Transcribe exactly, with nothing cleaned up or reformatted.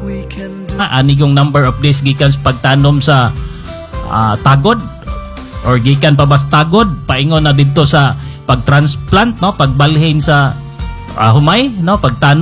Ah, ani yung number of days gikan sa pagtanom sa ah, tagod or gikan pa bas tagod paingon na dito sa pagtransplant no pagbalhin sa ah, humay no pagtanom